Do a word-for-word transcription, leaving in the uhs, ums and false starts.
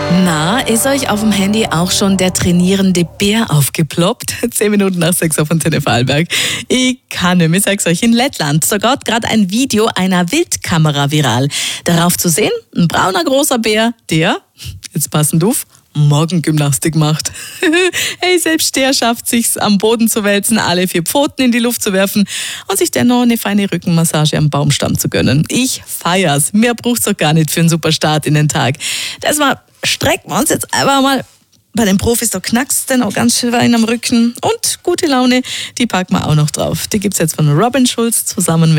Na, ist euch auf dem Handy auch schon der trainierende Bär aufgeploppt? Zehn Minuten nach sechs auf Antenne Vorarlberg. Ich kann nicht mehr, ich sag's euch, in Lettland. Da geht gerade ein Video einer Wildkamera viral. Darauf zu sehen, ein brauner großer Bär, der, jetzt passend auf, Morgengymnastik macht. Hey, selbst der schafft sich's, am Boden zu wälzen, alle vier Pfoten in die Luft zu werfen und sich dennoch eine feine Rückenmassage am Baumstamm zu gönnen. Ich feier's. Mehr braucht's doch gar nicht für einen super Start in den Tag. Deshalb strecken wir uns jetzt einfach mal. Bei den Profis, da knackst denn auch ganz schön rein am Rücken. Und gute Laune, die packen wir auch noch drauf. Die gibt's jetzt von Robin Schulz zusammen mit